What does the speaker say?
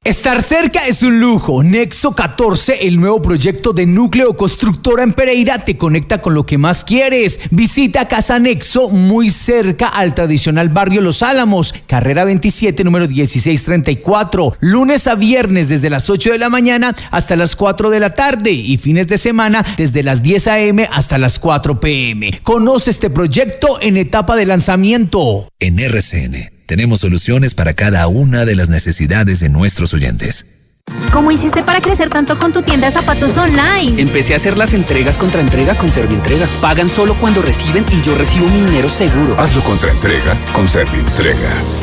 Estar cerca es un lujo. Nexo 14, el nuevo proyecto de Núcleo Constructora en Pereira, te conecta con lo que más quieres. Visita Casa Nexo, muy cerca al tradicional barrio Los Álamos, carrera 27, número 1634. Lunes a viernes desde las 8 de la mañana hasta las 4 de la tarde y fines de semana desde las 10 a.m. hasta las 4 p.m. Conoce este proyecto en etapa de lanzamiento. En RCN tenemos soluciones para cada una de las necesidades de nuestros oyentes. ¿Cómo hiciste para crecer tanto con tu tienda de zapatos online? Empecé a hacer las entregas contra entrega con Servientrega. Pagan solo cuando reciben y yo recibo mi dinero seguro. Hazlo contra entrega con Servientrega.